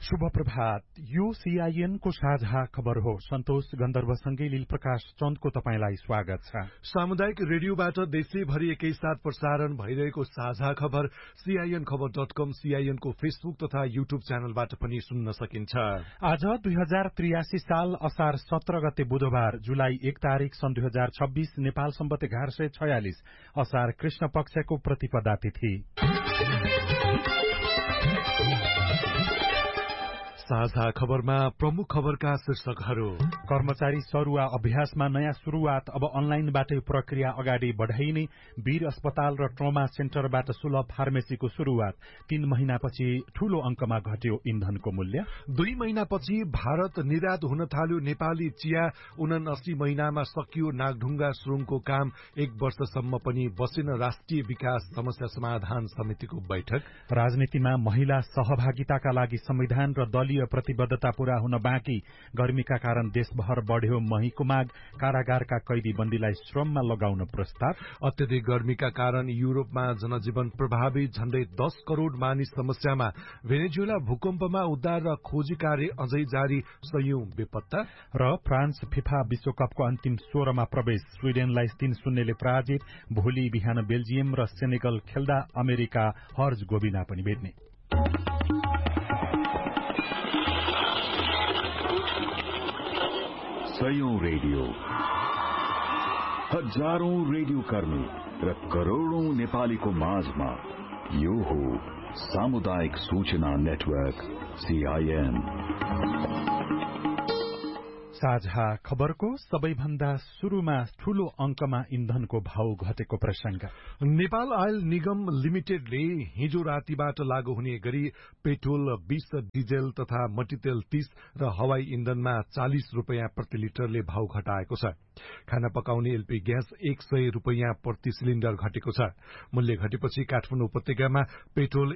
शुभ प्रभात। यो सीआईएन को साझा खबर हो। सन्तोष गन्धर्वसँगै लील प्रकाश चन्दको तपाईंलाई स्वागत छ। सामुदायिक रेडियोबाट देशैभरि एकैसाथ प्रसारण भइरहेको साझा खबर सीआईएन खबर.com, सीआईएन को फेसबुक तथा युट्युब च्यानलबाट पनि सुन्न सकिन्छ। आज 2083 साल असार 17 गते बुधबार, जुलाई 1 तारिक सन् 2026, नेपाल सम्वत 1146 असार कृष्ण पक्षको प्रतिपदा तिथि। साझा खबरमा प्रमुख खबरका शीर्षकहरू। कर्मचारी सरुवा अभ्यासमा नयाँ शुरूआत, अब अनलाइनबाटै प्रक्रिया अगाडि बढ़ाइने। वीर अस्पताल र ट्रोमा सेन्टरबाट सुलभ फार्मेसीको शुरूआत। 3 महिनापछि ठूलो अंकमा घट्यो इन्धनको मूल्य। 2 महिनापछि भारत निर्यात हुन थाल्यो नेपाली चिया। 79 महिनामा सकियो नागढुङ्गा सुरुङको काम। 1 वर्षसम्म पनि बसेन राष्ट्रिय विकास समस्या समाधान समितिको बैठक। राजनीतिमा महिला सहभागिताका लागि संविधान र दलीय प्रतिबद्धता पूरा हुन बाँकी। गर्मीका कारण देशभर बढ़्यो महीको माग। कारागारका कैदी बन्दीलाई श्रममा लगाउन प्रस्ताव। अत्यधिक गर्मीका कारण युरोपमा जनजीवन प्रभावित। झण्डै 10 करोड़ मानिस समस्यामा। भेनेजुएला भूकम्पमा उद्धार र खोजी कार्य अझै जारी, सयौं बेपत्ता। र फ्रान्स फिफा विश्वकपको अन्तिम 16 मा प्रवेश। स्वीडेनलाई 3-0 ले पराजित। भोलि बिहान बेल्जियम र सेनेगल खेल्दा अमेरिका हर्ज गोबिना पनि भेट्ने। सयौं रेडियो, हजारौं रेडियो कर्मी र करोड़ौं नेपालीको माझमा यो हो सामुदायिक सूचना नेटवर्क सीआईएन। साझा खबरको सबैभन्दा शुरूमा ठूलो अंकमा इन्धनको भाव घटेको प्रसंग। नेपाल आयल निगम लिमिटेडले हिजो रातिबाट लागू हुने गरी पेट्रोल 20, डिजेल तथा मट्टीतेल 30 र हवाई इन्धनमा 40 रुपैयाँ प्रति लिटरले भाव घटाएको छ। खाना पकाउने एलपी ग्यास 100 रुपैयाँ प्रति सिलिण्डर घटेको छ। मूल्य घटेपछि काठमाडौँ उपत्यकामा पेट्रोल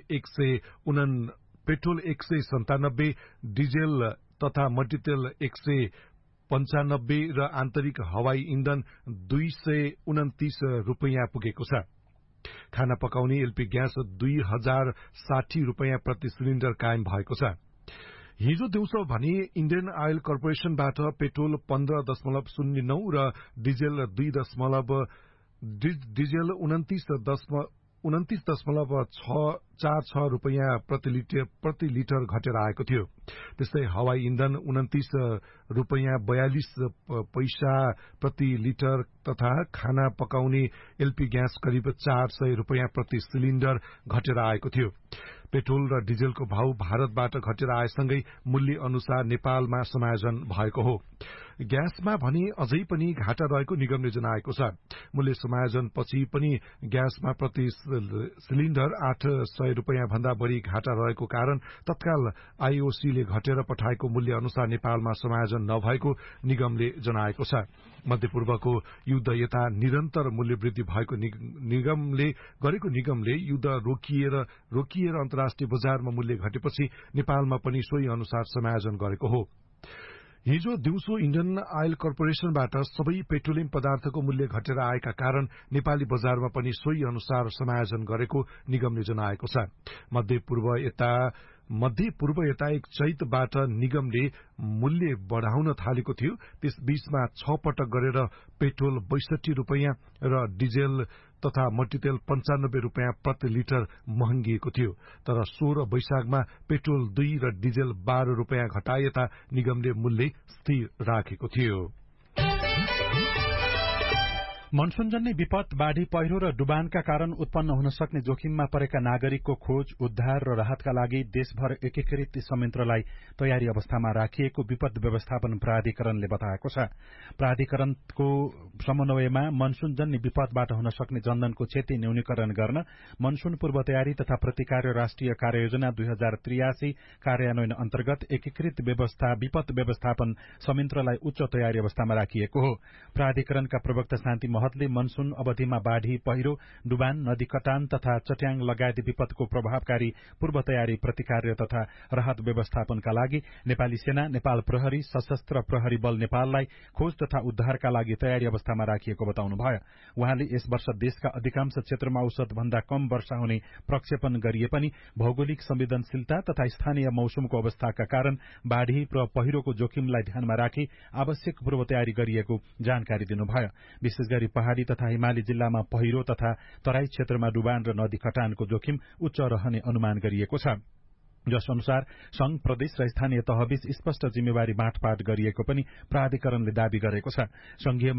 197, डिजेल तथा मट्टीतेल 195 र आन्तरिक हवाई इन्धन 229 रुपैयाँ पुगेको छ। खाना पकाउने एलपी ग्यास 2060 रुपैयाँ प्रति सिलिण्डर कायम भएको छ। हिजो दिउँसो भने इण्डियन आयल कर्पोरेशनबाट पेट्रोल 15.09 र डिजेल 29.646 रुपैयाँ प्रति लिटर घटेर आएको थियो। त्यस्तै हवाई इन्धन 29 रुपैयाँ 42 पैसा प्रति लिटर तथा खाना पकाउने एलपी ग्यास करिब 400 रुपैयाँ प्रति सिलिण्डर घटेर आएको थियो। पेट्रोल र डिजेलको भाव भारतबाट घटेर आएसँगै मूल्य अनुसार नेपालमा समायोजन भएको हो। ग्यासमा भने अझै पनि घाटा रहेको निगमले जनाएको छ। मूल्य समायोजन पछि पनि ग्यासमा प्रति सिलिण्डर 800 रुपैयाँ भन्दा बढ़ी घाटा रहेको कारण तत्काल आईओसीले घटेर पठाएको मूल्य अनुसार नेपालमा समायोजन नभएको निगमले जनाएको छ। मध्यपूर्वको युद्ध यता निरन्तर मूल्य वृद्धि भएको निगमले युद्ध रोकिएर अन्तर्राष्ट्रिय बजारमा मूल्य घटेपछि नेपालमा पनि सोही अनुसार समायोजन गरेको हो। हिजो दिउँसो इण्डियन आयल कर्पोरेशनबाट सबै पेट्रोलियम पदार्थको मूल्य घटेर आएका कारण नेपाली बजारमा पनि सोही अनुसार समायोजन गरेको निगमले जनाएको छ। मध्य पूर्व यता 1 चैतबाट निगमले मूल्य बढ़ाउन थालेको थियो। त्यस बीचमा 6 पटक गरेर पेट्रोल 62 रुपैयाँ र डिजेल तथा मट्टीतेल 95 रुपैयाँ प्रति लिटर महँगिएको थियो। तर 16 वैशाखमा पेट्रोल 2 र डिजेल 12 रुपैयाँ घटाए यता निगमले मूल्य स्थिर राखेको थियो। मनसूनजन्य विपद, बाढ़ी, पहिरो र डुबानका कारण उत्पन्न हुन सक्ने जोखिममा परेका नागरिकको खोज, उद्धार र राहतका लागि देशभर एकीकृत संयन्त्रलाई तयारी अवस्थामा राखिएको विपद व्यवस्थापन प्राधिकरणले बताएको छ। प्राधिकरणको समन्वयमा मनसूनजन्य विपदबाट हुन सक्ने जनधनको क्षति न्यूनीकरण गर्न मनसून पूर्व तयारी तथा प्रतिकार राष्ट्रिय कार्ययोजना 2083 कार्यान्वयन अन्तर्गत एकीकृत विपद व्यवस्थापन संयन्त्रलाई उच्च तयारी अवस्थामा राखिएको हो। प्राधिकरणका प्रवक्ता शान्ति महतले मनसून अवधिमा बाढ़ी, पहिरो, डुबान, नदी कटान तथा चट्याङ लगायत विपदको प्रभावकारी पूर्व तयारी, प्रतिकार्य तथा राहत व्यवस्थापनका लागि नेपाली सेना, नेपाल प्रहरी, सशस्त्र प्रहरी बल नेपाललाई खोज तथा उद्धारका लागि तयारी अवस्थामा राखिएको बताउनुभयो। उहाँले यस वर्ष देशका अधिकांश क्षेत्रमा औसत भन्दा कम वर्षा हुने प्रक्षेपण गरिए पनि भौगोलिक संवेदनशीलता तथा स्थानीय मौसमको अवस्थाका कारण बाढ़ी र पहिरोको जोखिमलाई ध्यानमा राखी आवश्यक पूर्व तयारी गरिएको जानकारी दिनुभयो। विशेष गरी पहाड़ी तथा हिमाली जिल्लामा पहिरो तथा तराई क्षेत्रमा डुबान र नदी कटानको जोखिम उच्च रहने अनुमान गरिएको छ, जस अनुसार संघ, प्रदेश र स्थानीय तहबीच स्पष्ट जिम्मेवारी बाँडफाँड गरिएको पनि प्राधिकरणले दावी गरेको छ। संघीय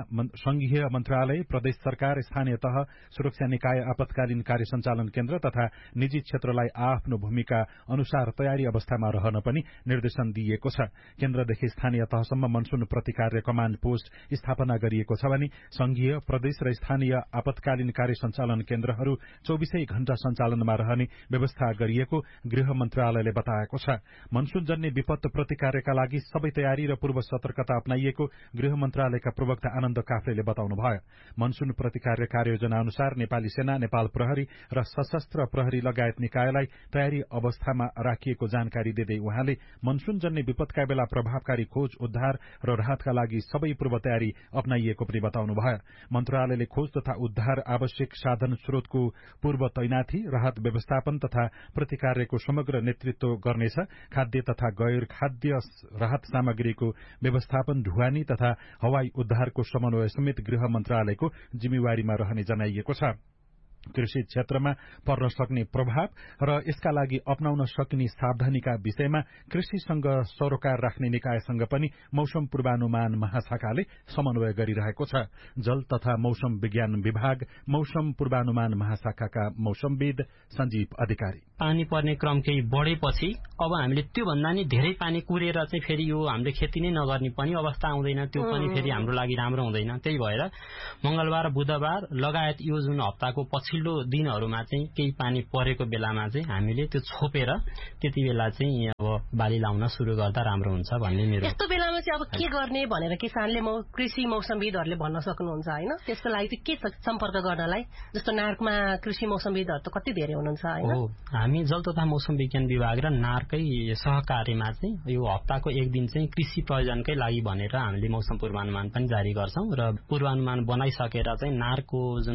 मन्त्रालय, प्रदेश सरकार, स्थानीय तह, सुरक्षा निकाय, आपतकालीन कार्य सञ्चालन केन्द्र तथा निजी क्षेत्रलाई आफ्नो भूमिका अनुसार तयारी अवस्थामा रहन पनि निर्देशन दिइएको छ। केन्द्रदेखि स्थानीय तहसम्म मनसून प्रतिकार्य कमाण्ड पोस्ट स्थापना गरिएको छ भने संघीय, प्रदेश र स्थानीय आपतकालीन कार्य सञ्चालन केन्द्रहरू 24 घण्टा सञ्चालनमा रहने व्यवस्था गरिएको गृह मन्त्रालयले बताएको छ। मनसूनजन्य विपद प्रतिकार्यका लागि सबै तयारी र पूर्व सतर्कता अपनाइएको गृह मन्त्रालयका प्रवक्ता आनन्द काफ्लेले बताउनुभयो। मनसून प्रतिकार्य कार्ययोजना अनुसार नेपाली सेना, नेपाल प्रहरी र सशस्त्र प्रहरी लगायत निकायलाई तयारी अवस्थामा राखिएको जानकारी दिँदै उहाँले मनसूनजन्य विपदका बेला प्रभावकारी खोज, उद्धार र राहतका लागि सबै पूर्व तयारी अपनाइएको पनि बताउनुभयो। मन्त्रालयले खोज तथा उद्धार, आवश्यक साधन स्रोतको पूर्व तैनाथी, राहत व्यवस्थापन तथा प्रतिकार्यको समग्र नेतृत्व गर्नेछ। खाद्य तथा गैर खाद्य राहत सामग्रीको व्यवस्थापन, ढुवानी तथा हवाई उद्धारको समन्वय समेत गृह मन्त्रालयको जिम्मेवारीमा रहने जनाइएको छ। कृषि क्षेत्रमा पर्न सक्ने प्रभाव र यसका लागि अपनाउन सकिने सावधानीका विषयमा कृषिसँग सरोकार राख्ने निकायसँग पनि मौसम पूर्वानुमान महाशाखाले समन्वय गरिरहेको छ। जल तथा मौसम विज्ञान विभाग मौसम पूर्वानुमान महाशाखाका मौसमविद सञ्जीव अधिकारी, पानी पर्ने क्रम केही बढेपछि अब हामीले त्योभन्दा नि धेरै पानी कुरेर चाहिँ फेरि यो हामीले खेती नै नगर्ने पनि अवस्था आउँदैन। त्यो पनि फेरि हाम्रो लागि राम्रो हुँदैन। त्यही भएर मंगलबार, बुधबार लगायत यो जुन हप्ताको पछिल्लो दिनहरूमा चाहिँ केही पानी परेको बेलामा चाहिँ हामीले त्यो छोपेर त्यति बेला चाहिँ अब बाली लाउन सुरु गर्दा राम्रो हुन्छ भन्ने मेरो। यस्तो बेलामा चाहिँ अब के गर्ने भनेर किसानले कृषि मौसमविदहरूले भन्न सक्नुहुन्छ होइन? त्यसको लागि चाहिँ के छ सम्पर्क गर्नलाई? जस्तो नार्कमा कृषि मौसमविदहरू त कति धेरै हुनुहुन्छ होइन? हामी जल तथा मौसम विज्ञान विभाग र नार्कै सहकार्यमा चाहिँ यो हप्ताको एक दिन चाहिँ कृषि प्रयोजनकै लागि भनेर हामीले मौसम पूर्वानुमान पनि जारी गर्छौं र पूर्वानुमान बनाइसकेर चाहिँ नार्कको जुन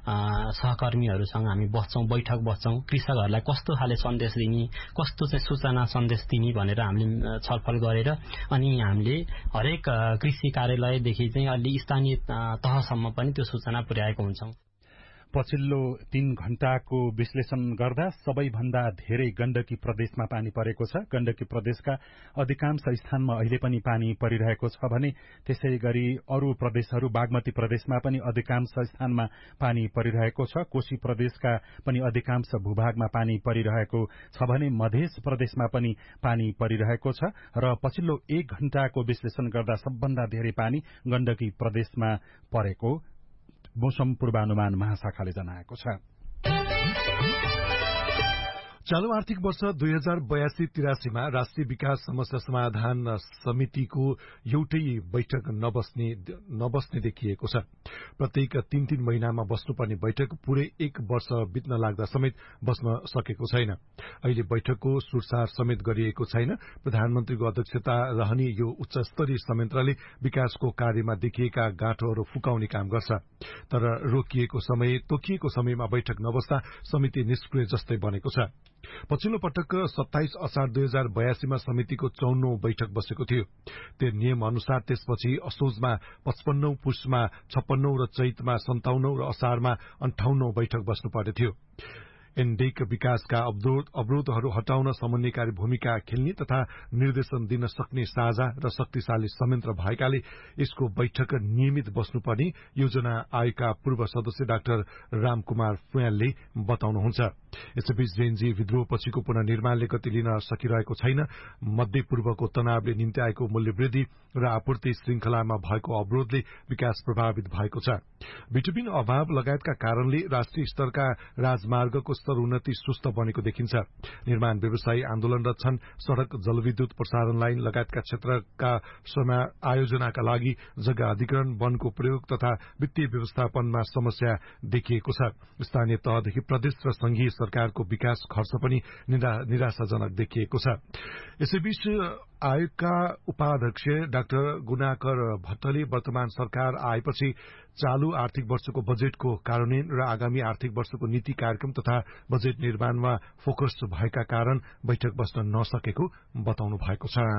सहकर्मीहरूसँग हामी बैठक बस्छौं। कृषकहरूलाई कस्तो खाले सन्देश दिने, कस्तो चाहिँ सूचना सन्देश दिने भनेर हामीले छलफल गरेर अनि हामीले हरेक कृषि कार्यालयदेखि चाहिँ अलि स्थानीय तहसम्म पनि त्यो सूचना पुर्याएको हुन्छौं। पछिल्लो 3 घण्टाको विश्लेषण गर्दा सबैभन्दा धेरै गण्डकी प्रदेशमा पानी परेको छ। गण्डकी प्रदेशका अधिकांश स्थानमा अहिले पनि पानी परिरहेको छ भने त्यसै गरी अरू प्रदेशहरू, बागमती प्रदेशमा पनि अधिकांश स्थानमा पानी परिरहेको छ। कोशी प्रदेशका पनि अधिकांश भूभागमा पानी परिरहेको छ भने मध्य प्रदेशमा पनि पानी परिरहेको छ र पछिल्लो 1 घण्टाको विश्लेषण गर्दा सबभन्दा धेरै पानी गण्डकी प्रदेशमा परेको मौसम पूर्वानुमान महाशाखाले जनाएको छ। चालू आर्थिक वर्ष 2082-83 मा राष्ट्रिय विकास समस्या समाधान समितिको एउटै बैठक नबस्ने देखिएको छ। प्रत्येक 3-3 महिनामा बस्नुपर्ने बैठक पूरै 1 वर्ष बित्न लाग्दा समेत बस्न सकेको छैन। अहिले बैठकको सुरसार समेत गरिएको छैन। प्रधानमन्त्रीको अध्यक्षता रहने यो उच्च स्तरीय संयन्त्रले विकासको कार्यमा देखिएका गाँठोहरू फुकाउने काम गर्छ। तर तोकिएको समयमा बैठक नबस्दा समिति निष्क्रिय जस्तै बनेको छ। पछिल्लो पटक 27 असार 2082 मा समितिको 54औं बैठक बसेको थियो। त्यो नियम अनुसार त्यसपछि असोजमा 55औं, पुसमा 56औं र चैतमा 57औं र असारमा 58औं बैठक बस्नुपर्ने थियो। एनडेक विकासका अवरोधहरू हटाउन समन्वयकारी भूमिका खेल्ने तथा निर्देशन दिन सक्ने साझा र शक्तिशाली संयन्त्र भएकाले यसको बैठक नियमित बस्नुपर्ने योजना आयोगका पूर्व सदस्य डाक्टर रामकुमार फुयालले बताउनुहुन्छ। यसैबीच जेएनजी विद्रोहपछिको पुनर्निर्माणले गति लिन सकिरहेको छैन। मध्यपूर्वको तनावले निम्ति आएको मूल्यवृद्धि र आपूर्ति श्रृंखलामा भएको अवरोधले विकास प्रभावित भएको छ। भिटामिन अभाव लगायतका कारणले राष्ट्रिय स्तरका राजमार्गको गुणस्तर उन्नति सुस्त बनेको देखिन्छ। निर्माण व्यवसायी आन्दोलनरत छन्। सड़क, जलविद्युत, प्रसारण लाइन लगायतका क्षेत्रका आयोजनाका लागि जग्गा अधिग्रहण, वनको प्रयोग तथा वित्तीय व्यवस्थापनमा समस्या देखिएको छ। स्थानीय तहदेखि प्रदेश र संघीय सरकारको विकास खर्च पनि निराशाजनक देखिएको छ। यसैबीच आयोगका उपाध्यक्ष डाक्टर गुणाकर भट्टले वर्तमान सरकार आएपछि चालू आर्थिक वर्षको बजेटको कार्यान्वयन र आगामी आर्थिक वर्षको नीति कार्यक्रम तथा बजेट निर्माणमा फोकस भएका कारण बैठक बस्न नसकेको बताउनु भएको छ।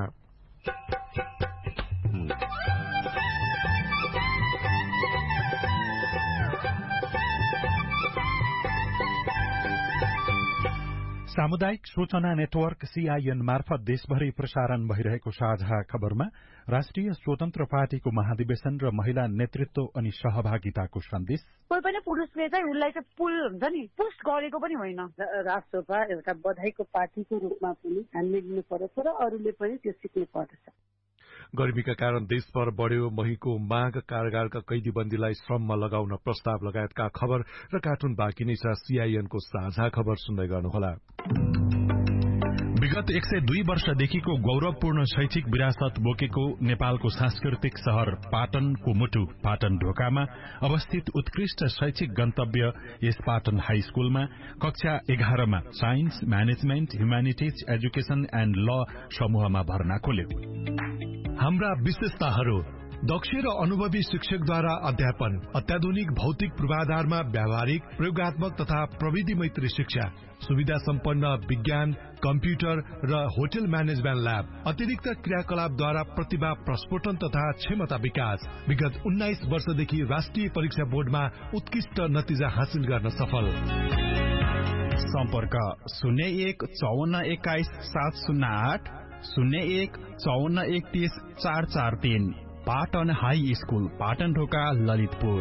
सामुदायिक सूचना नेटवर्क सीआईएन मार्फत देशभरि प्रसारण भइरहेको साझा खबरमा राष्ट्रिय स्वतन्त्र पार्टीको महाधिवेशन र महिला नेतृत्व अनि सहभागिताको सन्देश। कोही पनि पुरुषले चाहिँ उसलाई चाहिँ पुल हुन्छ नि पुस्ट गरेको पनि होइन। राष्ट्रसभा एउटा बधाईको पार्टीको रूपमा पनि हामीले लिनु पर्छ र अरूले पनि त्यो सिक्नु पर्छ। गर्मीका कारण देशभर बढ्यो महीको माग, कारागारका कैदीबन्दीलाई श्रममा लगाउन प्रस्ताव लगायतका खबर र कार्टुन बाँकी नै छ। सीआईएनको साझा खबर सुन्दै गर्नुहोला। विगत 102 वर्षदेखिको गौरवपूर्ण शैक्षिक विरासत बोकेको नेपालको सांस्कृतिक शहर पाटनको मुटु पाटन ढोकामा अवस्थित उत्कृष्ट शैक्षिक गन्तव्य यस पाटन हाई स्कूलमा कक्षा 11 मा science, management, humanities, education and ल समूहमा भर्ना खोल्यो। हाम्रा विशेषताहरू: दक्ष र अनुभवी शिक्षकद्वारा अध्यापन, अत्याधुनिक भौतिक पूर्वाधारमा व्यावहारिक, प्रयोगात्मक तथा प्रविधि मैत्री शिक्षा, सुविधा सम्पन्न विज्ञान, कम्प्युटर र होटल म्यानेजमेन्ट ल्याब, अतिरिक्त क्रियाकलापद्वारा प्रतिभा प्रस्फोटन तथा क्षमता विकास। विगत 19 वर्षदेखि राष्ट्रिय परीक्षा बोर्डमा उत्कृष्ट नतिजा हासिल गर्न सफल। सम्पर्क 01 54 21 708 01 54 31 443। पाटन हाई स्कूल, पाटन ढोका, ललितपुर।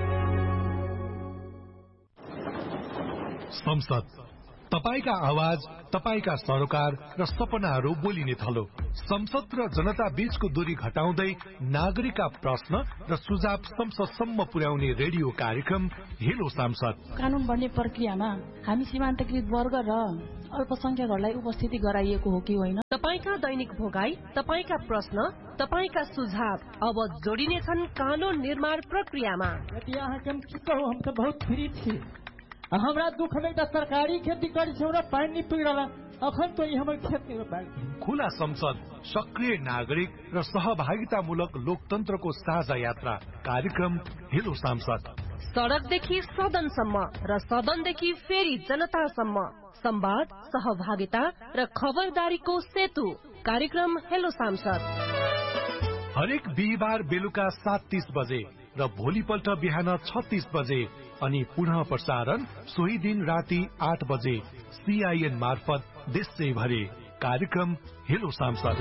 संसद, तपाईका आवाज, तपाईका सरोकार र सपनाहरू बोलिने थलो। संसद र जनता बीचको दूरी घटाउँदै नागरिकका प्रश्न र सुझाव संसदसम्म पुर्याउने रेडियो कार्यक्रम हेलो सांसद। कानून बन्ने प्रक्रियामा हामी सीमान्तकृत वर्ग र अल्पसंख्यकहरूलाई उपस्थिति गराइएको हो कि होइन? तपाईका दैनिक भोगाई, तपाईका प्रश्न, तपाईका सुझाव अब जोडिनेछन् कानून निर्माण प्रक्रियामा। हम तो बहुत फ्री थी। हमारा दुख में सरकारी खेती करी छौ र पानी पिड़ला अखन तो हमर खेत में खुला संसद, सक्रिय नागरिक र सहभागितामूलक लोकतन्त्रको साझा यात्रा कार्यक्रम हेलो सांसद। सड़कदेखि सदनसम्म र सदनदेखि फेरि जनतासम्म संवाद, सहभागिता र खबरदारीको सेतु कार्यक्रम हेलो सांसद। हरेक बिहिबार बेलुका 7:30 बजे र भोलिपल्ट बिहान 36 बजे अनि पुनः प्रसारण सोही दिन राति 8 बजे सीआईएन मार्फत देशैभरि कार्यक्रम हेलो सांसद।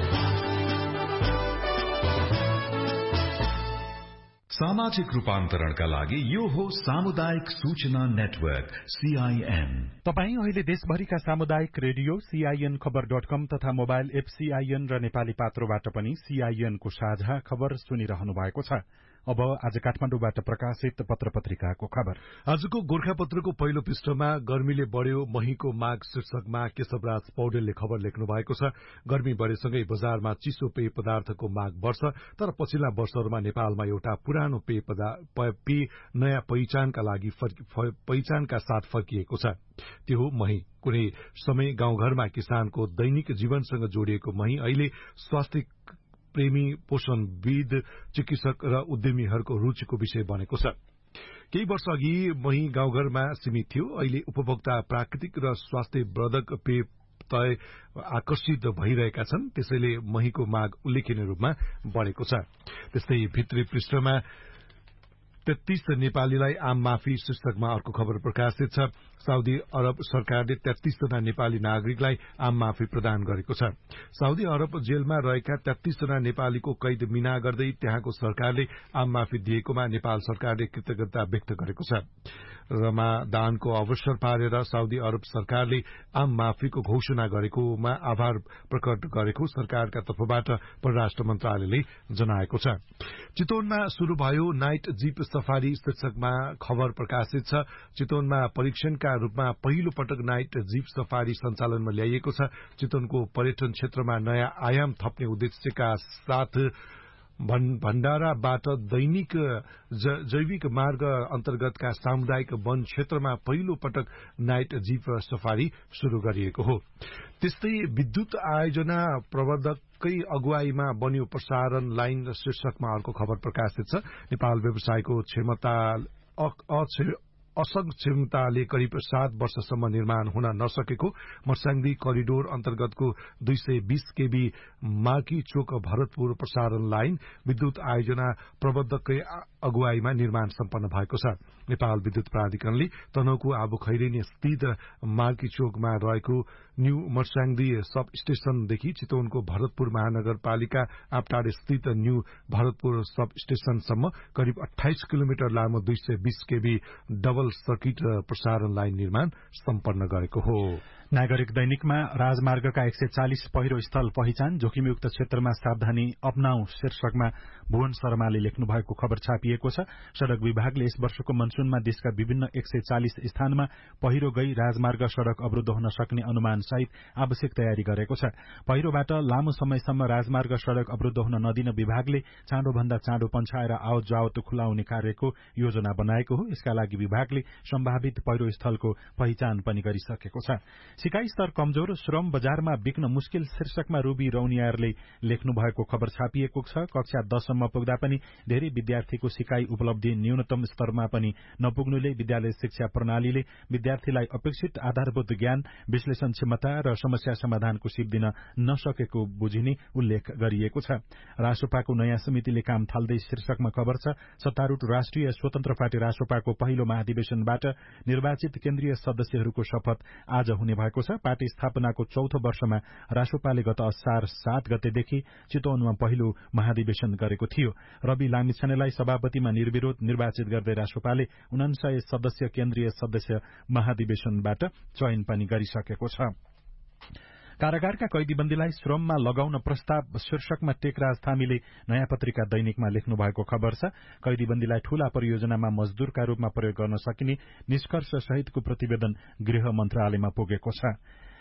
सामाजिक रूपान्तरणका लागि यो हो सामुदायिक सूचना नेटवर्क सीआईएन। तपाई अहिले देशभरिका सामुदायिक रेडियो सीआईएन खबर.com तथा मोबाइल एप सीआईएन र नेपाली पात्रोबाट पनि सीआईएन को साझा खबर सुनिरहनु भएको छ। अब आज काठमाडौँबाट प्रकाशित पत्र पत्रिकाको खबर। आजको गोर्खापत्रको पहिलो पृष्ठमा गर्मीले बढ्यो महीको माग शीर्षकमा केशवराज पौडेलले खबर लेख्नु भएको छ। गर्मी बढेसँगै बजारमा चिसो पेय पदार्थको माग बढ्छ, तर पछिल्ला वर्षहरूमा नेपालमा एउटा पुरानो पेय नयाँ पहिचानका लागि पहिचानका साथ फर्किएको छ। त्यो हो मही। कुनै समय गाउँघरमा किसानको दैनिक जीवनसँग जोडिएको मही अहिले स्वास्थ्य प्रेमी, पोषणविद, चिकित्सक र उद्यमीहरूको रुचिको विषय बनेको छ। केही वर्ष अघि मही गाउँघरमा सीमित थियो। अहिले उपभोक्ता प्राकृतिक र स्वास्थ्यवर्धक पेय तय आकर्षित भइरहेका छन्। त्यसैले महीको माग उल्लेखनीय रूपमा बढेको छ। त्यस्तै भित्री पृष्ठमा 33 नेपालीलाई आम माफी शीर्षकमा अर्को खबर प्रकाशित छ। साउदी अरब सरकारले 33 जना नेपाली नागरिकलाई आम माफी प्रदान गरेको छ। साउदी अरब जेलमा रहेका 33 जना नेपालीको कैद मिना गर्दै त्यहाँको सरकारले आम माफी दिएकोमा नेपाल सरकारले कृतज्ञता व्यक्त गरेको छ। रमादानको अवसर पारेर साउदी अरब सरकारले आम माफीको घोषणा गरेकोमा आभार प्रकट गरेको सरकारका तर्फबाट परराष्ट्र मन्त्रालयले जनाएको छ। चितवनमा शुरू भयो नाइट जीप सफारी शीर्षकमा खबर प्रकाशित छ। चितवनमा परीक्षणका रूपमा पहिलो पटक नाइट जीप सफारी सञ्चालनमा ल्याइएको छ। चितवनको पर्यटन क्षेत्रमा नयाँ आयाम थप्ने उद्देश्यका साथ भण्डाराबाट दैनिक जैविक मार्ग अन्तर्गतका सामुदायिक वन क्षेत्रमा पहिलो पटक नाइट जीप सफारी शुरू गरिएको हो। त्यस्तै विद्युत आयोजना प्रबन्धककै अगुवाईमा बन्यो प्रसारण लाइन शीर्षकमा अर्को खबर प्रकाशित छ। नेपाल व्यवसायको असक्षमताले करिब 7 वर्षसम्म निर्माण हुन नसकेको मर्स्याङ्दी करिडोर अन्तर्गतको 220 केबी माकी चोक भरतपुर प्रसारण लाइन विद्युत आयोजना प्रबन्धककै अगुवाईमा निर्माण सम्पन्न भएको छ। नेपाल विद्युत प्राधिकरणले तनहुँको आबुखैरेनी स्थित माकी चोकमा रहेको न्यू मर्स्याङ्दी सब स्टेशनदेखि चितवनको भरतपुर महानगरपालिका आप्टाड स्थित न्यू भरतपुर सब स्टेशनसम्म करिब 28 किलोमिटर लामो 220 केबी डबल सर्किट प्रसारण लाइन निर्माण सम्पन्न गरेको हो। नागरिक दैनिकमा राजमार्गका 140 पहिरो स्थल पहिचान जोखिमयुक्त क्षेत्रमा सावधानी अपनाऊ शीर्षकमा भुवन शर्माले लेख्नु भएको खबर छापिएको छ। सड़क विभागले यस वर्षको मनसूनमा देशका विभिन्न 140 स्थानमा पहिरो गई राजमार्ग सड़क अवरुद्ध हुन सक्ने अनुमान सहित आवश्यक तयारी गरेको छ। पहिरोबाट लामो समयसम्म राजमार्ग सड़क अवरुद्ध हुन नदिन विभागले चाँडोभन्दा चाँडो पन्छाएर आवत जावत खुलाउने कार्यको योजना बनाएको हो। यसका लागि विभागले सम्भावित पहिरो स्थलको पहिचान पनि गरिसकेको छ। सिकाई स्तर कमजोर, श्रम बजारमा बिक्न मुश्किल शीर्षकमा रूबी रौनियारले लेख्नु भएको खबर छापिएको छ। कक्षा 10 सम्म पुग्दा पनि धेरै विद्यार्थीको सिकाई उपलब्धि न्यूनतम स्तरमा पनि नपुग्नुले विद्यालय शिक्षा प्रणालीले विद्यार्थीलाई अपेक्षित आधारभूत ज्ञान, विश्लेषण क्षमता र समस्या समाधानको सिप दिन नसकेको बुझिने उल्लेख गरिएको छ। रासोपाको नयाँ समितिले काम थाल्दै शीर्षकमा खबर छ। सत्तारूढ राष्ट्रिय स्वतन्त्र पार्टी रासोपाको पहिलो महाधिवेशनबाट निर्वाचित केन्द्रीय सदस्यहरूको शपथ आज हुने भएको छ। पार्टी स्थापनाको चौथो वर्षमा रासोपाले गत असार 7 गतेदेखि चितवनमा पहिलो महाधिवेशन गरेको थियो। रवि लामिछानेलाई सभापतिमा निर्विरोध निर्वाचित गर्दै रासोपाले 49 सदस्य केन्द्रीय सदस्य महाधिवेशनबाट चयन पनि गरिसकेको छ। कारागारका कैदीबन्दीलाई श्रममा लगाउन प्रस्ताव शीर्षकमा टेकराज थामीले नयाँ पत्रिका दैनिकमा लेख्नु भएको खबर छ। कैदीबन्दीलाई ठूला परियोजनामा मजदूरका रूपमा प्रयोग गर्न सकिने निष्कर्ष सहितको प्रतिवेदन गृह मन्त्रालयमा पुगेको छ।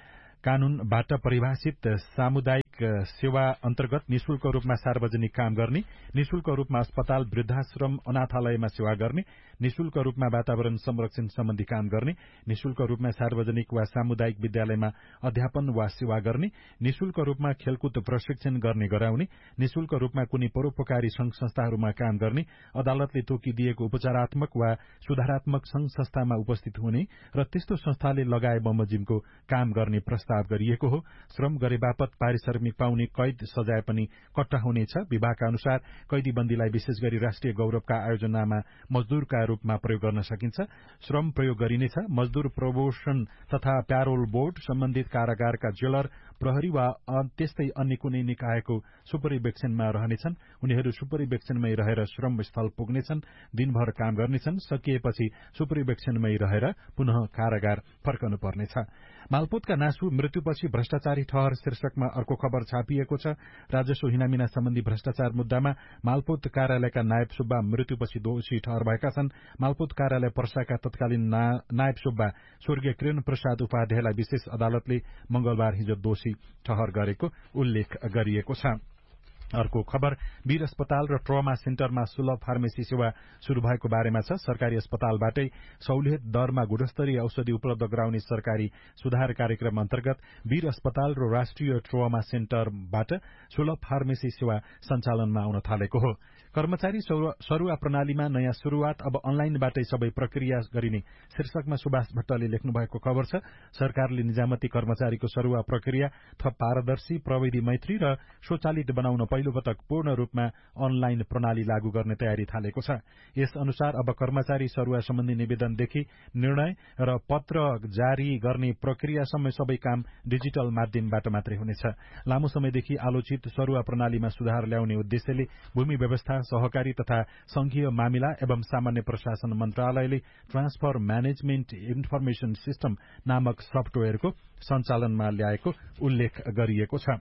कानूनबाट परिभाषित सामुदायिक सेवा अन्तर्गत निशुल्क रूपमा सार्वजनिक काम गर्ने, निशुल्क रूपमा अस्पताल, वृद्धाश्रम, अनाथालयमा सेवा गर्ने, निशुल्क रूपमा वातावरण संरक्षण सम्बन्धी काम गर्ने, निशुल्क रूपमा सार्वजनिक वा सामुदायिक विद्यालयमा अध्यापन वा सेवा गर्ने, निशुल्क रूपमा खेलकुद प्रशिक्षण गर्ने गराउने, निशुल्क रूपमा कुनै परोपकारी संघ संस्थाहरूमा काम गर्ने, अदालतले तोकिदिएको उपचारात्मक वा सुधारात्मक संघ संस्थामा उपस्थित हुने र त्यस्तो संस्थाले लगाए बमोजिमको काम गर्ने प्रस्ताव गरिएको हो। श्रम गरे बापत पारिश्रमिक पाउने कैद सजाय पनि कट्टा हुनेछ। विभागका अनुसार कैदीबन्दीलाई विशेष गरी राष्ट्रिय गौरवका आयोजनामा मजदूरका रूपमा प्रयोग गर्न सकिन्छ। श्रम प्रयोग गरिनेछ। मजदूर प्रमोशन तथा प्यारोल बोर्ड सम्बन्धित कारागारका जेलर, प्रहरी वा त्यस्तै अन्य कुनै निकायको सुपरिवेक्षणमा रहनेछन्। उनीहरू सुपरिवेक्षणमै रहेर श्रम स्थल पुग्नेछन्, दिनभर काम गर्नेछन्। सकिएपछि सुपरिवेक्षणमै रहेर पुनः कारागार फर्कनु पर्नेछ। मालपोतका नासु मृत्युपछि भ्रष्टाचारी ठहर शीर्षकमा अर्को खबर छापिएको छ। राजस्व हिनामिना सम्बन्धी भ्रष्टाचार मुद्दामा मालपोत कार्यालयका नायब सुब्बा मृत्युपछि दोषी ठहर भएका छन्। मालपोत कार्यालय पर्साका तत्कालीन नायब सुब्बा स्वर्गीय किरण प्रसाद उपाध्यायलाई विशेष अदालतले मंगलबार हिजो दोषी ठहर गरेको उल्लेख गरिएको छ। अर्को खबर वीर अस्पताल र ट्रमा सेन्टरमा सुलभ फार्मेसी सेवा शुरू भएको बारेमा छ। सरकारी अस्पतालबाटै सहुलियत दरमा गुणस्तरीय औषधि उपलब्ध गराउने सरकारी सुधार कार्यक्रम अन्तर्गत वीर अस्पताल र राष्ट्रिय ट्रमा सेन्टरबाट सुलभ फार्मेसी सेवा सञ्चालनमा आउन थालेको हो। कर्मचारी सरुवा प्रणालीमा नयाँ शुरूआत, अब अनलाइनबाटै सबै प्रक्रिया गरिने शीर्षकमा सुभाष भट्टले लेख्नु भएको खबर छ। सरकारले निजामती कर्मचारीको सरुवा प्रक्रिया थप पारदर्शी, प्रविधि मैत्री र स्वचालित बनाउन पहिलो पटक पूर्ण रूपमा अनलाइन प्रणाली लागू गर्ने तयारी थालेको छ। यस अनुसार अब कर्मचारी सरुवा सम्बन्धी निवेदनदेखि निर्णय र पत्र जारी गर्ने प्रक्रियासम्म सबै काम डिजिटल माध्यमबाट मात्रै हुनेछ। लामो समयदेखि आलोचित सरुवा प्रणालीमा सुधार ल्याउने उद्देश्यले भूमि व्यवस्था, सहकारी तथा संघीय मामिला एवं सामान्य प्रशासन मन्त्रालयले ट्रान्सफर म्यानेजमेन्ट इन्फर्मेशन सिस्टम नामक सफ्टवेयरको सञ्चालनमा ल्याएको उल्लेख गरिएको छ।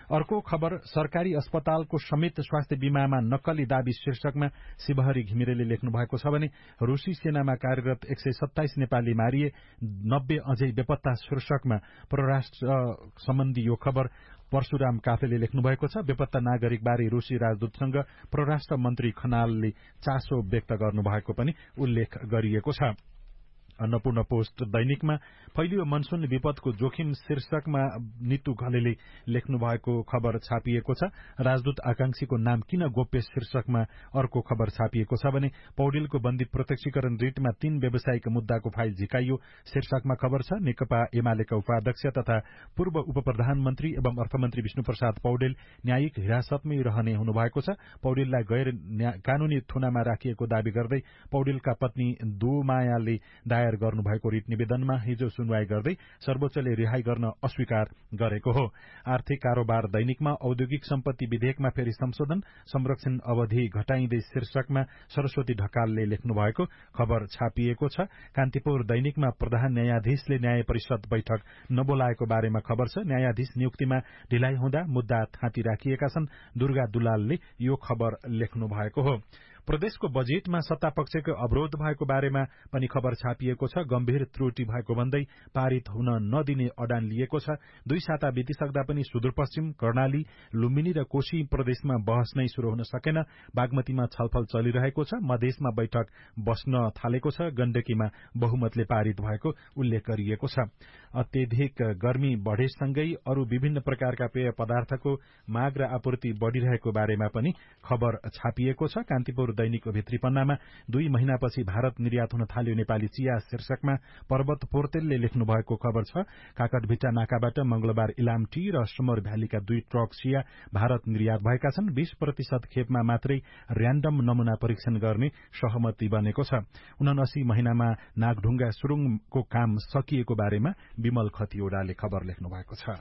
अर्को खबर सरकारी अस्पतालको समेत स्वास्थ्य बीमामा नक्कली दाबी शीर्षकमा शिवहरी घिमिरेले लेख्नु भएको छ भने रूसी सेनामा कार्यरत 127 नेपाली मारिए 90 अझै बेपत्ता शीर्षकमा परराष्ट्र सम्बन्धी यो खबर परशुराम काफेले लेख्नु भएको छ। बेपत्ता नागरिक बारे रूसी राजदूतसँग परराष्ट्र मन्त्री खनालले चासो व्यक्त गर्नुभएको पनि उल्लेख गरिएको छ। अन्नपूर्ण पोस्ट दैनिकमा फैलियो मनसून विपदको जोखिम शीर्षकमा नितु घलेले लेख्नु भएको खबर छापिएको छ। राजदूत आकांक्षीको नाम किन गोप्य शीर्षकमा अर्को खबर छापिएको छ भने पौडेलको बन्दी प्रत्यक्षीकरण रिटमा 3 व्यावसायिक मुद्दाको फाइल झिकाइयो शीर्षकमा खबर छ। नेकपा एमालेका उपाध्यक्ष तथा पूर्व उप प्रधानमन्त्री एवं अर्थमन्त्री विष्णुप्रसाद पौडेल न्यायिक हिरासतमै रहने हुनुभएको छ। पौडेललाई गैर कानूनी थुनामा राखिएको दावी गर्दै पौडेलका पत्नी दुमायाले दायर गर्नुभएको रिट निवेदनमा हिजो सुनवाई गर्दै सर्वोच्चले रिहाई गर्न अस्वीकार गरेको हो। आर्थिक कारोबार दैनिकमा औद्योगिक सम्पत्ति विधेयकमा फेरि संशोधन संरक्षण अवधि घटाइँदै शीर्षकमा सरस्वती ढकालले लेख्नु भएको खबर छापिएको छ। कान्तिपुर दैनिकमा प्रधान न्यायाधीशले न्याय परिषद बैठक नबोलाएको बारेमा खबर छ। न्यायाधीश नियुक्तिमा ढिलाइ हुँदा मुद्दा थाँती राखिएका छन्। दुर्गा दुलालले यो खबर लेख्नु भएको हो। प्रदेशको बजेटमा सत्तापक्षको अवरोध भएको बारेमा पनि खबर छापिएको छ। गम्भीर त्रुटि भएको भन्दै पारित हुन नदिने अडान लिएको छ। 2 साता बितिसक्दा पनि सुदूरपश्चिम कर्णाली लुम्बिनी र कोशी प्रदेशमा बहस नै शुरू हुन सकेन। बागमतीमा छलफल चलिरहेको छ। मधेसमा बैठक बस्न थालेको छ। गण्डकीमा बहुमतले पारित भएको उल्लेख गरिएको छ। अत्यधिक गर्मी बढेसँगै अरू विभिन्न प्रकारका पेय पदार्थको माग र आपूर्ति बढ़िरहेको बारेमा पनि खबर छापिएको छ। कान्तिपुर दैनिकको भित्री पन्नामा 2 महिनापछि भारत निर्यात हुन थाल्यो नेपाली चिया शीर्षकमा पर्वत पोर्तेलले लेख्नु भएको खबर छ। काकटभिटा नाकाबाट मंगलबार इलाम टी र समर भ्यालीका 2 ट्रक चिया भारत निर्यात भएका छन्। 20% खेपमा मात्रै र्यान्डम नमूना परीक्षण गर्ने सहमति बनेको छ। 79 महिनामा नागढुङ्गा सुरुङको काम सकिएको बारेमा विमल खतिवड़ाले खबर लेख्नु भएको छ।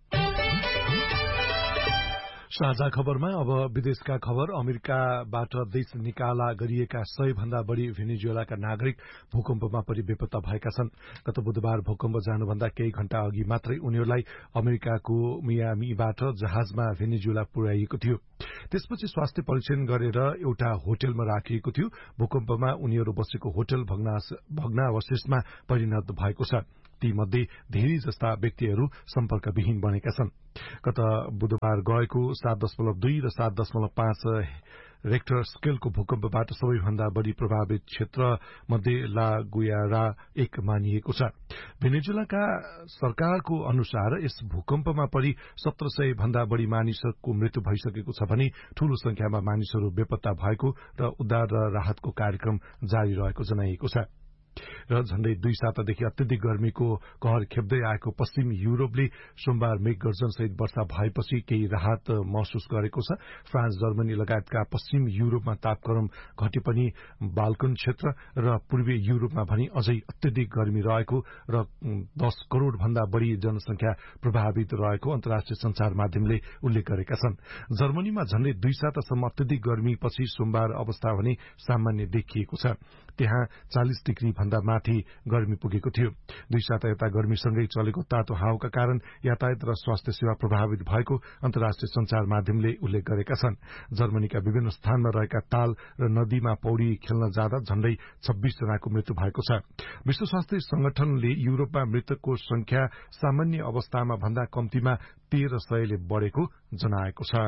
साझा खबरमा अब विदेशका खबर। अमेरिकाबाट देश निकाला गरिएका 100 भन्दा बढ़ी भेनेजुएलाका नागरिक भूकम्पमा परि बेपत्ता भएका छन्। गत बुधबार भूकम्प जानुभन्दा केही घण्टा अघि मात्रै उनीहरूलाई अमेरिकाको मियामीबाट जहाजमा भेनेजुएला पुर्याइएको थियो। त्यसपछि स्वास्थ्य परीक्षण गरेर एउटा होटलमा राखिएको थियो। भूकम्पमा उनीहरू बसेको होटल भग्नावशेषमा परिणत भएको छ। ती मध्ये धेरै जस्ता व्यक्तिहरू सम्पर्कविहीन बनेका छन्। गत बुधबार गएको 7.2 र 7.5 रेक्टर स्केलको भूकम्पबाट सबैभन्दा बढ़ी प्रभावित क्षेत्र मध्ये ला गुयारा एक मानिएको छ। भेनेजुएलाका सरकारको अनुसार यस भूकम्पमा परि 1700 भन्दा बढ़ी मानिसहरूको मृत्यु भइसकेको छ भने ठूलो संख्यामा मानिसहरू बेपत्ता भएको र उद्धार र राहतको कार्यक्रम जारी रहेको जनाइएको छ। र झण्डै 2 सातादेखि अत्यधिक गर्मीको कहर खेप्दै आएको पश्चिम युरोपले सोमबार मेघगर्जन सहित वर्षा भएपछि केही राहत महसुस गरेको छ। फ्रान्स जर्मनी लगायतका पश्चिम युरोपमा तापक्रम घटे पनि बाल्कन क्षेत्र र पूर्वी युरोपमा भने अझै अत्यधिक गर्मी रहेको र 10 करोड़ भन्दा बढ़ी जनसंख्या प्रभावित रहेको अन्तर्राष्ट्रिय संचार माध्यमले उल्लेख गरेका छन्। जर्मनीमा झण्डै 2 सातासम्म अत्यधिक गर्मीपछि सोमबार अवस्था भने सामान्य देखिएको छ। त्यहाँ 40 डिग्री भन्दा माथि गर्मी पुगेको थियो। 2 साता यता गर्मीसँगै चलेको तातो हावाका कारण यातायात र स्वास्थ्य सेवा प्रभावित भएको अन्तर्राष्ट्रिय संचार माध्यमले उल्लेख गरेका छन्। जर्मनीका विभिन्न स्थानमा रहेका ताल र नदीमा पौडी खेल्न जाँदा झण्डै 26 जनाको मृत्यु भएको छ। विश्व स्वास्थ्य संगठनले युरोपमा मृतकको संख्या सामान्य अवस्थामा भन्दा कम्तीमा 1300 ले बढ़ेको जनाएको छ।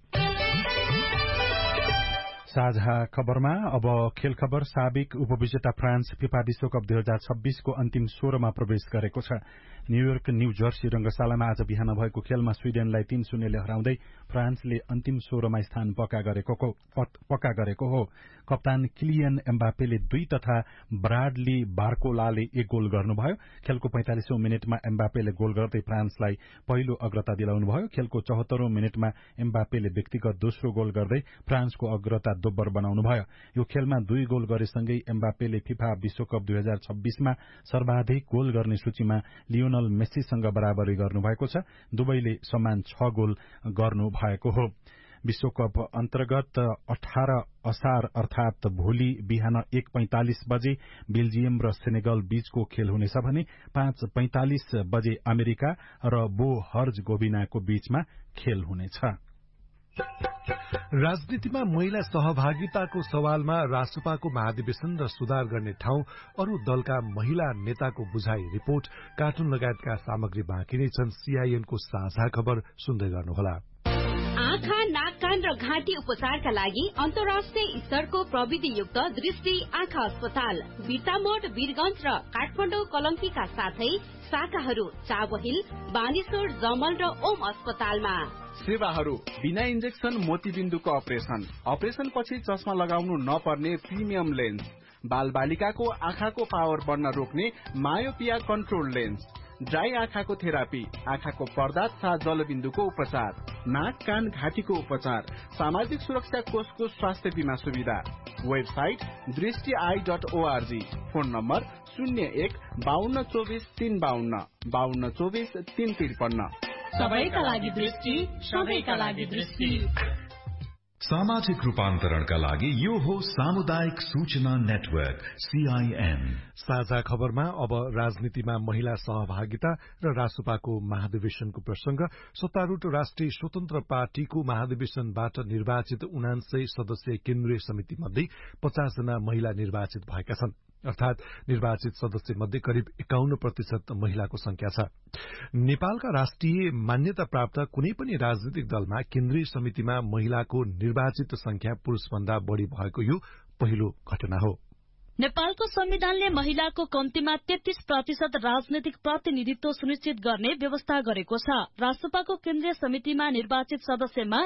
साझा खबरमा अब खेल खबर। साबिक उपविजेता फ्रान्स फिफा विश्वकप 2026 को अन्तिम 16 मा प्रवेश गरेको छ। न्यूयोर्क न्यू जर्सी रंगशालामा आज बिहान भएको खेलमा स्वीडेनलाई 3-0 ले हराउँदै फ्रान्सले अन्तिम 16 मा स्थान पक्का गरेको हो। कप्तान किलियन एम्बापेले 2 तथा ब्राडली बार्कोलाले 1 गोल गर्नुभयो। खेलको 45औं मिनेटमा एम्बापेले गोल गर्दै फ्रान्सलाई पहिलो अग्रता दिलाउनुभयो। खेलको 74औं मिनेटमा एम्बापेले व्यक्तिगत दोस्रो गोल गर्दै फ्रान्सको अग्रता दोब्बर बनाउनुभयो। यो खेलमा 2 गोल गरेसँगै एम्बापेले फिफा विश्वकप 2026 मा सर्वाधिक गोल गर्ने सूचीमा लियोनल मेस्सीसँग बराबरी गर्नुभएको छ। दुवैले समान 6 गोल गर्नु भएको हो। विश्वकप अन्तर्गत 18 असार अर्थात भोलि बिहान 1:45 बजे बेल्जियम र सेनेगल बीचको खेल हुनेछ भने 5:45 बजे अमेरिका र बो हर्जगोभिनाको बीचमा खेल हुनेछ। राजनीतिमा महिला सहभागिताको सवालमा रासपाको महाधिवेशन र सुधार गर्ने ठाउँ अरू दलका महिला नेताको बुझाइ रिपोर्ट कार्टुन लगायतका सामग्री बाँकी नै छन्। सीआईएनको साझा खबर सुन्दै गर्नुहोला। आँखा, नाक, कान र घाँटी उपचारका लागि अन्तर्राष्ट्रिय स्तरको प्रविधियुक्त दृष्टि आँखा अस्पताल बिर्तामोड, वीरगंज र काठमाडौँ कलंकीका साथै शाखाहरू चाबहिल, बानेश्वर, जमल र ओम अस्पतालमा। सेवाहरू बिना इन्जेक्सन मोतीबिन्दुको अपरेसन पछि चस्मा लगाउनु नपर्ने प्रिमियम लेन्स, बाल बालिकाको आँखाको पावर बढ्न रोक्ने मायोपिया कन्ट्रोल लेन्स, ड्राई आँखाको थेरापी, आँखाको पर्दा तथा जलबिन्दुको उपचार, नाक, कान, घाँटीको उपचार, सामाजिक सुरक्षा कोषको स्वास्थ्य बीमा सुविधा। Website दृष्टि.org, phone number 01-5224-352, 5224-353। सबैका लागि दृष्टि, सबैका लागि दृष्टि। सामाजिक रूपान्तरणका लागि यो हो सामुदायिक सूचना नेटवर्क सीआईएन। साझा खबरमा अब राजनीतिमा महिला सहभागिता र रासपाको महाधिवेशनको प्रसंग। सत्तारूढ़ राष्ट्रिय स्वतन्त्र पार्टीको महाधिवेशनबाट निर्वाचित 79 सदस्यीय केन्द्रीय समिति मध्ये 50 जना महिला निर्वाचित भएका छन्। अर्थात निर्वाचित सदस्य मध्ये करिब 51% महिलाको संख्या छ। नेपालका राष्ट्रिय मान्यता प्राप्त कुनै पनि राजनीतिक दलमा केन्द्रीय समितिमा महिलाको निर्वाचित संख्या पुरूषभन्दा बढ़ी भएको यो पहिलो घटना हो। नेपालको संविधानले महिलाको कम्तीमा 33% राजनैतिक प्रतिनिधित्व सुनिश्चित गर्ने व्यवस्था गरेको छ। रासपाको केन्द्रीय समितिमा निर्वाचित सदस्यमा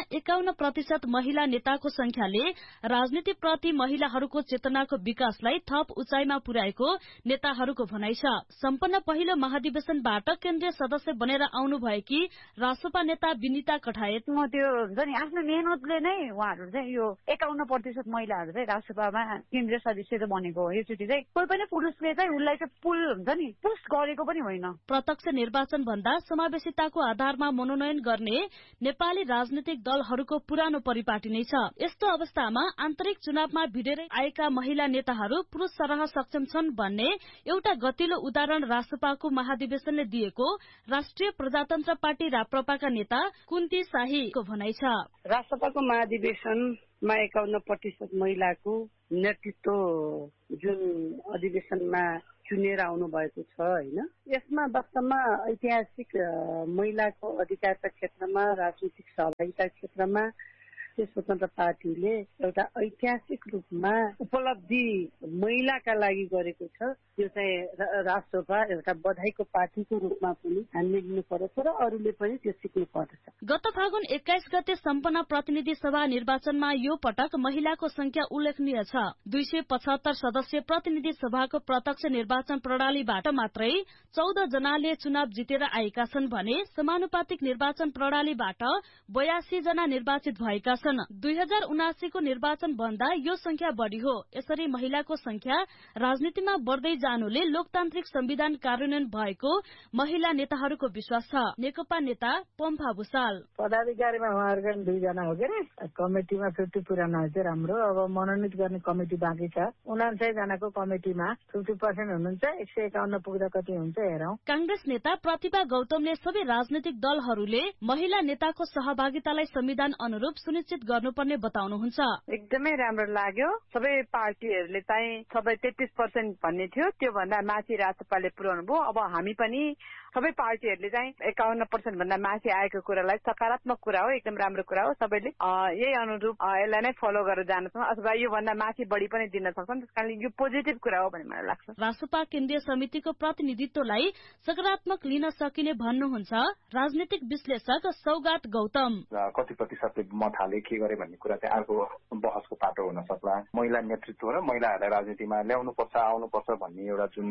51% महिला नेताको संख्याले राजनीतिप्रति महिलाहरूको चेतनाको विकासलाई थप उचाइमा पुर्याएको नेताहरूको भनाइ छ। सम्पन्न पहिलो महाधिवेशनबाट केन्द्रीय सदस्य बनेर आउनुभएकी रासपा नेता विनिता कठायत, म त्यो आफ्नो मेहनतले नै उहाँहरू चाहिँ यो 51% महिलाहरू चाहिँ रासपामा केन्द्रीय सदस्य बनेको। योचोटि चाहिँ कोही पनि पुरुषले चाहिँ उसलाई चाहिँ पुस्ट गरेको पनि होइन। प्रत्यक्ष निर्वाचन भन्दा समावेशिताको आधारमा मनोनयन गर्ने नेपाली राजनीतिक दलहरूको पुरानो परिपाटी नै छ। यस्तो अवस्थामा आन्तरिक चुनावमा भिडेरै आएका महिला नेताहरू पुरुष सरह सक्षम छन् भन्ने एउटा गतिलो उदाहरण रासपाको महाधिवेशनले दिएको राष्ट्रिय प्रजातन्त्र पार्टी राप्रपाका नेता कुन्ती शाहीको भनाइ छ। रासपाको महाधिवेशनमा 51% महिलाको नेतृत्व जुन अधिवेशनमा चुनेर आउनु भएको छ हैन, यसमा वास्तवमा ऐतिहासिक महिलाको अधिकारका क्षेत्रमा, राजनीतिक सहभागिता क्षेत्रमा स्वतन्त्र पार्टीले एउटा ऐतिहासिक रूपमा उपलब्धि महिलाका लागि गरेको छ। यो चाहिँ राष्ट्रपा एउटा बधाईको पार्टीको रूपमा पनि हामीले लिनु पर्छ र अरूले पनि त्यो सिक्नु पर्छ। गत फागुन 21 गते सम्पन्न प्रतिनिधि सभा निर्वाचनमा यो पटक महिलाको संख्या उल्लेखनीय छ। 275 सदस्यीय प्रतिनिधि सभाको प्रत्यक्ष निर्वाचन प्रणालीबाट मात्रै 14 जनाले चुनाव जितेर आएका छन् भने समानुपातिक निर्वाचन प्रणालीबाट 82 जना निर्वाचित भएका छन्। 2079 को निर्वाचन भन्दा यो संख्या बढ़ी हो। यसरी महिलाको संख्या राजनीतिमा बढ़दै जानुले लोकतान्त्रिक संविधान कार्यान्वयन भएको महिला नेताहरूको विश्वास छ। नेकपा नेता पम्फा भुसाल, पदाधिकारीमा उहाँहरूका 2 जना हो के रे, कमिटिमा 50 पुरानो चाहिँ राम्रो। अब मनोनित गर्ने कमिटी बाँकी छ। 49 जनाको कमिटिमा 50% हुनुहुन्छ। 151 पुग्दा कति हुन्छ हेरौं। कांग्रेस नेता प्रतिभा गौतमले सबै राजनीतिक दलहरूले महिला नेताको सहभागितालाई संविधान अनुरूप सुनिश्चित गर्नुपर्ने बताउनुहुन्छ। एकदमै राम्रो लाग्यो। सबै पार्टीहरूले चाहिँ सबै 33% भन्ने थियो, त्यो भन्दा माथि राष्ट्रपाले पुर्याउनु भयो। अब हामी पनि सबै पार्टीहरूले चाहिँ 51% भन्दा माथि आएको कुरालाई सकारात्मक कुरा हो, एकदम राम्रो कुरा हो। सबैले यही अनुरूप यसलाई नै फलो गरेर जान सक्छौं अथवा यो भन्दा माथि बढी पनि दिन सक्छौं। त्यसकारणले यो पोजिटिभ कुरा हो भन्ने मलाई लाग्छ। रासपा केन्द्रीय समितिको प्रतिनिधित्वलाई सकारात्मक लिन सकिने भन्नुहुन्छ राजनीतिक विश्लेषक सौगात गौतम। कति प्रतिशतले मत हाले के गरे भन्ने कुरा चाहिँ अर्को बहसको पाटो हुन सक्ला। महिला नेतृत्व र महिलाहरूलाई राजनीतिमा ल्याउनुपर्छ, आउनुपर्छ भन्ने एउटा जुन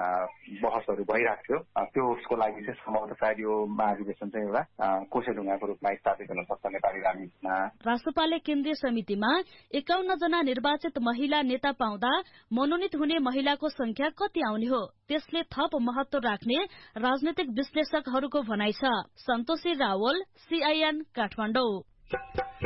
बहसहरू भइरहेको थियो, त्यो उसको लागि चाहिँ सम्भवतः सायद यो महाधिवेशन चाहिँ एउटा कोसेढुङ्गाको रूपमा स्थापित हुन सक्छ नेपाली राजनीतिमा। रासपाले केन्द्रीय समितिमा 51 जना निर्वाचित महिला नेता पाउँदा मनोनित हुने महिलाको संख्या कति आउने हो, त्यसले थप महत्व राख्ने राजनीतिक विश्लेषकहरूको भनाइ छ। सन्तोषी रावल, सीआईएन, काठमाडौँ।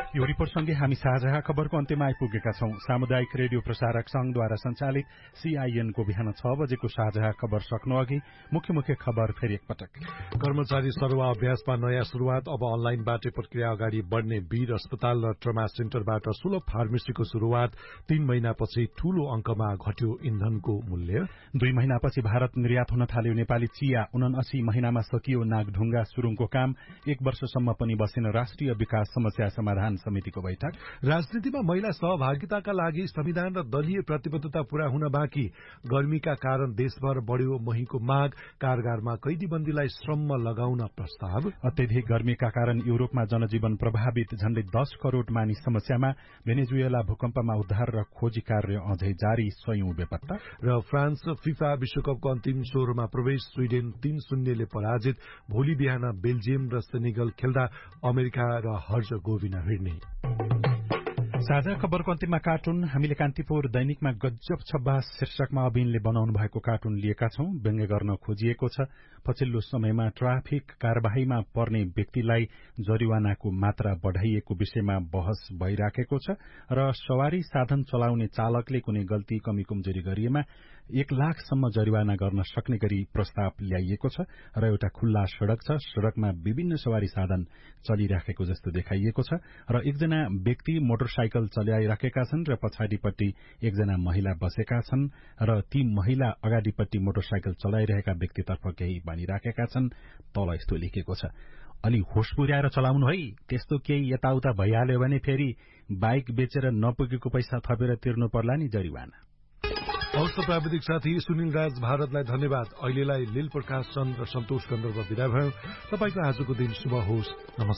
यो रिपोर्टसँगै हामी साझा खबरको अन्त्यमा आइपुगेका छौं। सामुदायिक रेडियो प्रसारक संघद्वारा संचालित CIN को बिहान 6 बजेको साझा खबर सक्नु अघि मुख्य मुख्य खबर फेरि एकपटक। कर्मचारी सरुवा अभ्यासमा नयाँ शुरूआत। अब अनलाइनबाटै प्रक्रिया अगाडि बढ्ने वीर अस्पताल र ट्रमा सेन्टरबाट सुलभ फार्मेसीको शुरूआत। 3 महिनापछि ठूलो अंकमा घट्यो इन्धनको मूल्य। 2 महिनापछि भारत निर्यात हुन थाल्यो नेपाली चिया। 79 महिनामा सकियो नागढुङ्गा सुरुङको काम। 1 वर्षसम्म पनि बसेन राष्ट्रिय विकास समस्या समाधान समितिको बैठक। राजनीतिमा महिला सहभागिताका लागि संविधान र दलीय प्रतिबद्धता पूरा हुन बाँकी। गर्मीका कारण देशभर बढ्यो महीको माग। कारगारमा कैदीबन्दीलाई श्रममा लगाउन प्रस्ताव। अत्यधिक गर्मीका कारण युरोपमा जनजीवन प्रभावित। झण्डै 10 करोड़ मानिस समस्यामा। भेनेजुएला भूकम्पमा उद्धार र खोजी कार्य अझै जारी। 100औं बेपत्ता। र फ्रान्स फिफा विश्वकपको अन्तिम 16मा प्रवेश। स्वीडेन 3-0 ले पराजित। भोलि बिहान बेल्जियम र सेनेगल खेल्दा अमेरिका र हर्जगोभिना भिड्ने। साझा खबरको अन्तिममा कार्टुन। हामीले कान्तिपुर दैनिकमा गजब छब्बास शीर्षकमा अबिनले बनाउनु भएको कार्टुन लिएका छौं। व्यङ्ग्य गर्न खोजिएको छ पछिल्लो समयमा ट्राफिक कार्यवाहीमा पर्ने व्यक्तिलाई जरिवानाको मात्रा बढ़ाइएको विषयमा बहस भइराखेको छ र सवारी साधन चलाउने चालकले कुनै गल्ती कमी कमजोरी गरिएमा 1 लाखसम्म जरिवाना गर्न सक्ने गरी प्रस्ताव ल्याइएको छ र एउटा खुल्ला सड़क छ। सड़कमा विभिन्न सवारी साधन चलिराखेको जस्तो देखाइएको छ र एकजना व्यक्ति मोटरसाइकल चलाइराखेका छन् र पछाडिपट्टि एकजना महिला बसेका छन् र ती महिला अगाडिपट्टि मोटरसाइकल चलाइरहेका व्यक्तितर्फ केही भनिराखेका छन्। तल यस्तो लेखेको छ, अलि होस पुर्याएर चलाउनु है, त्यस्तो केही यताउता भइहाल्यो भने फेरि बाइक बेचेर नपुगेको पैसा थपेर तिर्नु पर्ला नि जरिवाना। हवस् त प्राविधिक साथी सुनिल राज भारतलाई धन्यवाद। अहिलेलाई लील प्रकाश चन्द र सन्तोष गन्धर्व विदा भयो। तपाईको आजको दिन शुभ होस्। नमस्कार।